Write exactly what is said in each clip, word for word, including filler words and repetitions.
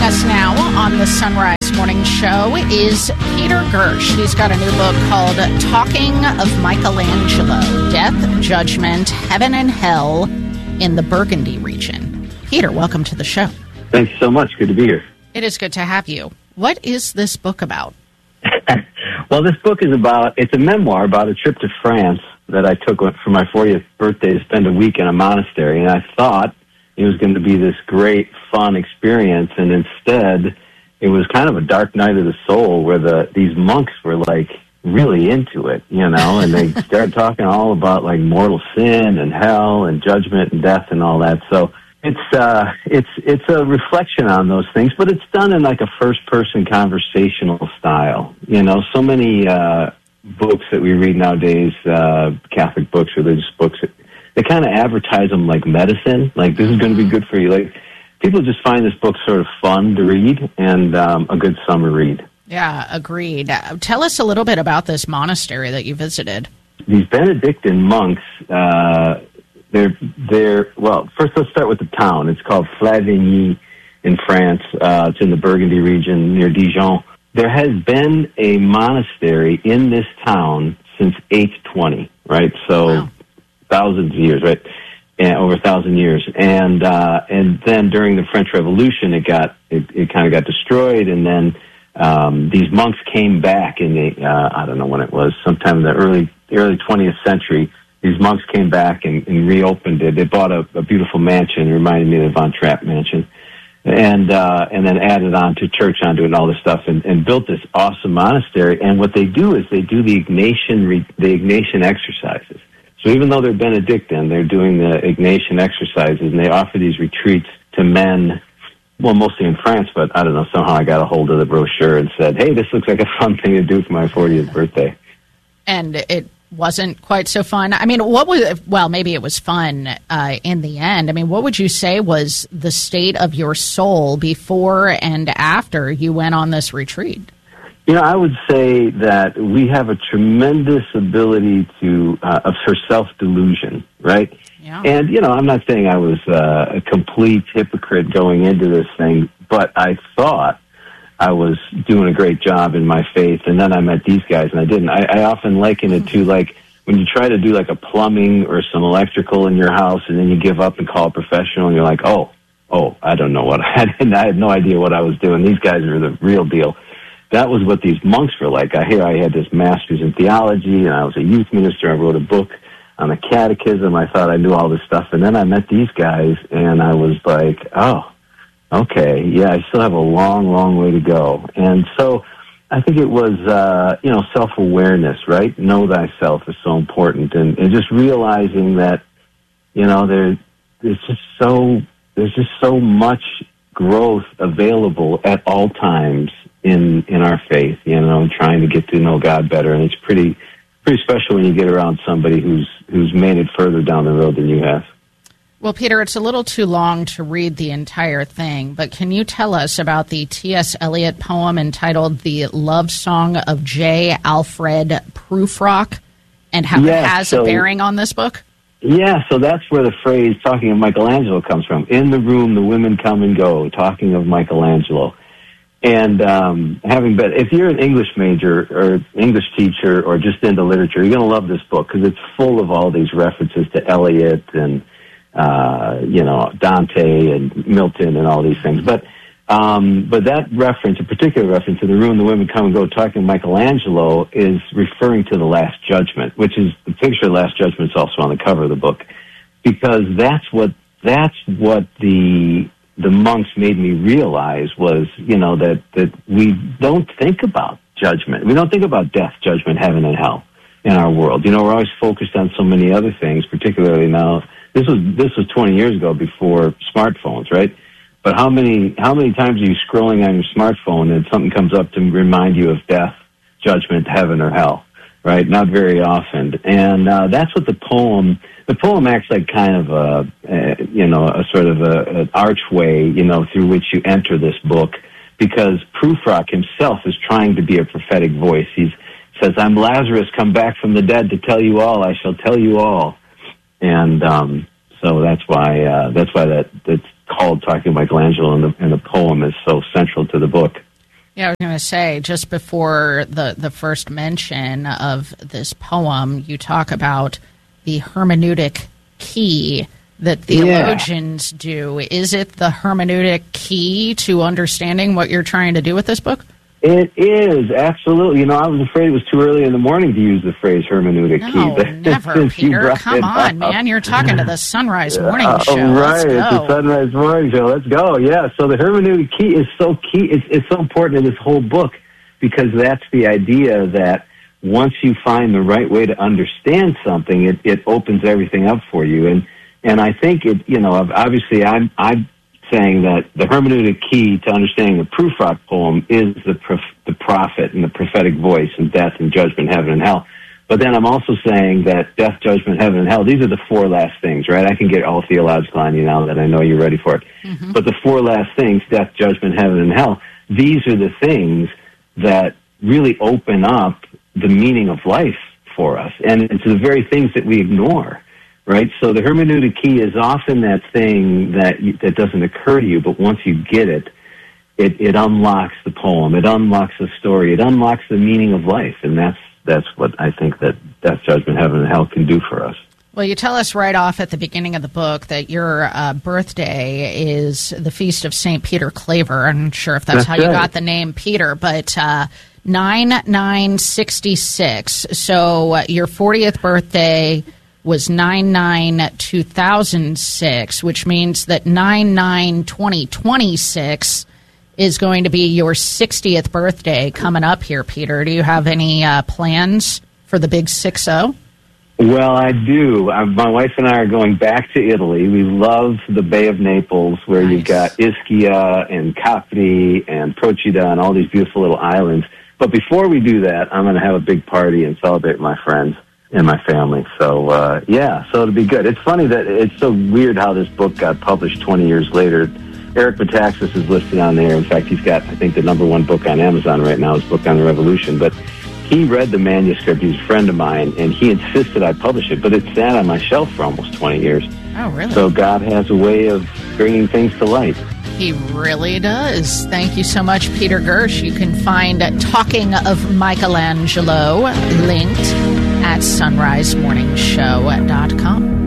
us now on the Sunrise Morning Show is Peter Gersh. He's got a new book called Talking of Michelangelo, Death, Judgment, Heaven and Hell in the Burgundy region. Peter, welcome to the show. Thanks so much. Good to be here. It is good to have you. What is this book about? Well, this book is about, it's a memoir about a trip to France that I took for my fortieth birthday to spend a week in a monastery, and I thought it was going to be this great, fun experience, and instead it was kind of a dark night of the soul where the these monks were, like, really into it, you know, and they started talking all about, like, mortal sin and hell and judgment and death and all that. So it's uh, it's it's a reflection on those things, but it's done in, like, a first-person conversational style. You know, so many uh, books that we read nowadays, uh, Catholic books, religious books, they kind of advertise them like medicine, like this is going to be good for you. Like, people just find this book sort of fun to read and um, a good summer read. Yeah, agreed. Uh, tell us a little bit about this monastery that you visited. These Benedictine monks, uh, they're, they're, well, first let's start with the town. It's called Flavigny in France. Uh, it's in the Burgundy region near Dijon. There has been a monastery in this town since eight twenty, right? So wow. Thousands of years, right? And over a thousand years. And uh, and then during the French Revolution, it got it, it kind of got destroyed, and then um, these monks came back in the, uh, I don't know when it was, sometime in the early early twentieth century. These monks came back and, and reopened it. They bought a, a beautiful mansion, it reminded me of the Von Trapp mansion, and uh, and then added on to church onto it and all this stuff, and, and built this awesome monastery. And what they do is they do the Ignatian re, the Ignatian exercises. So even though they're Benedictine, they're doing the Ignatian exercises, and they offer these retreats to men, well, mostly in France, but I don't know, somehow I got a hold of the brochure and said, hey, this looks like a fun thing to do for my fortieth birthday. And it wasn't quite so fun. I mean, what was, well, maybe it was fun uh, in the end. I mean, what would you say was the state of your soul before and after you went on this retreat? You know, I would say that we have a tremendous ability to uh, for self-delusion, right? Yeah. And, you know, I'm not saying I was uh, a complete hypocrite going into this thing, but I thought I was doing a great job in my faith, and then I met these guys, and I didn't. I, I often liken it to, like, when you try to do, like, a plumbing or some electrical in your house, and then you give up and call a professional, and you're like, oh, oh, I don't know what I had. I had no idea what I was doing. These guys are the real deal. That was what these monks were like. I hear I had this master's in theology, and I was a youth minister. I wrote a book on the catechism. I thought I knew all this stuff. And then I met these guys, and I was like, oh, okay, yeah, I still have a long, long way to go. And so I think it was, uh, you know, self-awareness, right? Know thyself is so important. And, and just realizing that, you know, there, there's just so, there's just so much growth available at all times in in our faith, you know, trying to get to know God better. And it's pretty pretty special when you get around somebody who's who's made it further down the road than you have. Well, Peter, it's a little too long to read the entire thing, but can you tell us about the T S. Eliot poem entitled The Love Song of J. Alfred Prufrock, and how yeah, it has so, a bearing on this book? Yeah, so that's where the phrase talking of Michelangelo comes from. In the room, the women come and go, talking of Michelangelo. And um, having been, if you're an English major or English teacher or just into literature, you're going to love this book because it's full of all these references to Eliot and, uh, you know, Dante and Milton and all these things. But um, but that reference, a particular reference to the room the women come and go talking Michelangelo, is referring to the Last Judgment, which is the picture of the Last Judgment is also on the cover of the book, because that's what that's what the the monks made me realize was, you know, that, that we don't think about judgment. We don't think about death, judgment, heaven, and hell in our world. You know, we're always focused on so many other things, particularly now. This was this was twenty years ago before smartphones, right? But how many how many times are you scrolling on your smartphone and something comes up to remind you of death, judgment, heaven, or hell, right? Not very often. And uh, that's what the poem... The poem acts like kind of a, a you know, a sort of a, an archway, you know, through which you enter this book, because Prufrock himself is trying to be a prophetic voice. He says, I'm Lazarus, come back from the dead to tell you all. I shall tell you all. And um, so that's why uh, that's why that it's called Talking of Michelangelo, and the, and the poem is so central to the book. Yeah, I was going to say, just before the, the first mention of this poem, you talk about the hermeneutic key that theologians yeah. do. Is it the hermeneutic key to understanding what you're trying to do with this book? It is, absolutely. You know, I was afraid it was too early in the morning to use the phrase hermeneutic no, key. But never, Peter. Come on, up. man. You're talking to the Sunrise Morning uh, Show. Right, Let's go. It's the Sunrise Morning Show. Let's go. Yeah, so the hermeneutic key is so key. It's, it's so important in this whole book because that's the idea that once you find the right way to understand something, it, it opens everything up for you. And and I think, it. you know, obviously I'm, I'm saying that the hermeneutic key to understanding the Prufrock poem is the prof- the prophet and the prophetic voice and death and judgment, heaven and hell. But then I'm also saying that death, judgment, heaven, and hell, these are the four last things, right? I can get all theological on you now that I know you're ready for it. Mm-hmm. But the four last things, death, judgment, heaven, and hell, these are the things that really open up the meaning of life for us. And it's the very things that we ignore. Right, so the hermeneutic key is often that thing that you, that doesn't occur to you, but once you get it, it, it unlocks the poem, it unlocks the story, it unlocks the meaning of life, and that's that's what I think that death, judgment, heaven, and hell can do for us. Well, you tell us right off at the beginning of the book that your uh, birthday is the feast of Saint Peter Claver. I'm not sure if that's, that's how right. you got the name Peter, but uh, nine nine sixty-six. So uh, your fortieth birthday was nine nine two thousand six, which means that nine nine twenty twenty-six is going to be your sixtieth birthday coming up here, Peter. Do you have any uh, plans for the big six oh? Well, I do. I, my wife and I are going back to Italy. We love the Bay of Naples, where nice. You've got Ischia and Capri and Procida and all these beautiful little islands. But before we do that, I'm going to have a big party and celebrate my friends and my family. So, uh, yeah, so it'll be good. It's funny that it's so weird how this book got published twenty years later. Eric Metaxas is listed on there. In fact, he's got, I think, the number one book on Amazon right now, his book on the Revolution. But he read the manuscript. He's a friend of mine, and he insisted I publish it. But it sat on my shelf for almost twenty years. Oh, really? So God has a way of bringing things to light. He really does. Thank you so much, Peter Gersh. You can find Talking of Michelangelo linked at sunrise morning show dot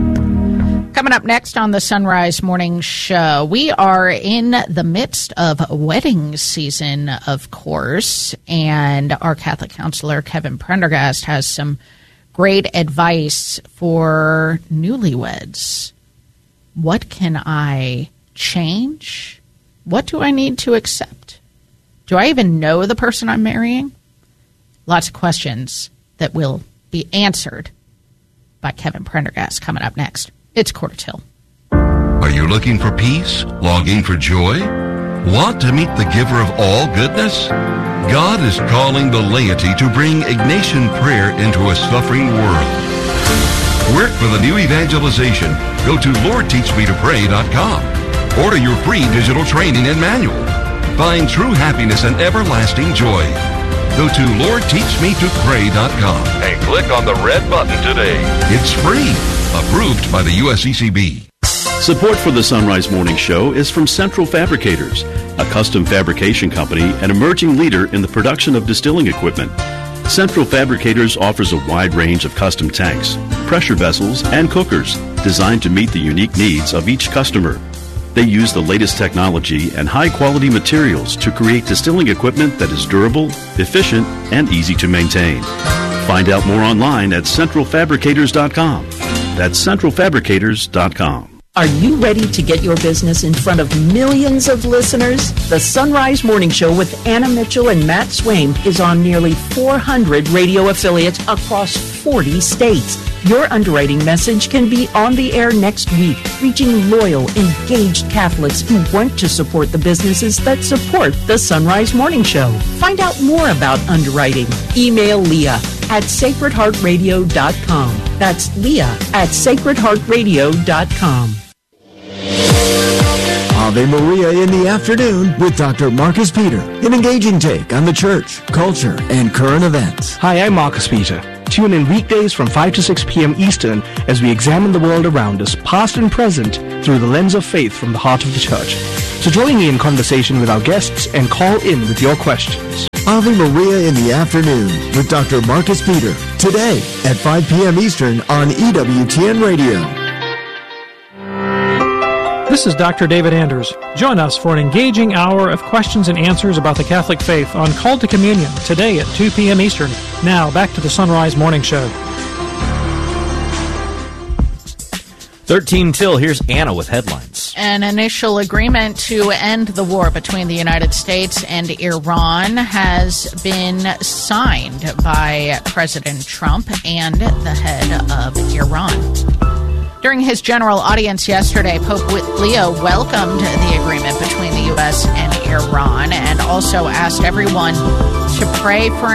com. Coming up next on the Sunrise Morning Show, we are in the midst of wedding season, of course, and our Catholic counselor, Kevin Prendergast, has some great advice for newlyweds. What can I change? What do I need to accept? Do I even know the person I'm marrying? Lots of questions that will be answered by Kevin Prendergast coming up next. It's Quarter Till. Are you looking for peace? Longing for joy? Want to meet the giver of all goodness? God is calling the laity to bring Ignatian prayer into a suffering world. Work for the new evangelization. Go to lord teach me to pray dot com. Order your free digital training and manual. Find true happiness and everlasting joy. Go to lord teach me to pray dot com and click on the red button today. It's free. Approved by the U S C C B. Support for the Sunrise Morning Show is from Central Fabricators, a custom fabrication company and emerging leader in the production of distilling equipment. Central Fabricators offers a wide range of custom tanks, pressure vessels, and cookers designed to meet the unique needs of each customer. They use the latest technology and high-quality materials to create distilling equipment that is durable, efficient, and easy to maintain. Find out more online at central fabricators dot com. That's central fabricators dot com. Are you ready to get your business in front of millions of listeners? The Sunrise Morning Show with Anna Mitchell and Matt Swaim is on nearly four hundred radio affiliates across forty states. Your underwriting message can be on the air next week, reaching loyal, engaged Catholics who want to support the businesses that support the Sunrise Morning Show. Find out more about underwriting. Email Leah at sacred heart radio dot com. That's Leah at sacred heart radio dot com. Ave Maria in the afternoon with Doctor Marcus Peter. An engaging take on the church, culture, and current events. Hi, I'm Marcus Peter. Tune in weekdays from five to six p.m. Eastern as we examine the world around us, past and present, through the lens of faith from the heart of the church. So join me in conversation with our guests and call in with your questions. Ave Maria in the afternoon with Doctor Marcus Peter. Today at five p.m. Eastern on E W T N Radio. This is Doctor David Anders. Join us for an engaging hour of questions and answers about the Catholic faith on Call to Communion today at two p.m. Eastern. Now, back to the Sunrise Morning Show. thirteen till, here's Anna with headlines. An initial agreement to end the war between the United States and Iran has been signed by President Trump and the head of Iran. During his general audience yesterday, Pope Leo welcomed the agreement between the U S and Iran and also asked everyone to pray for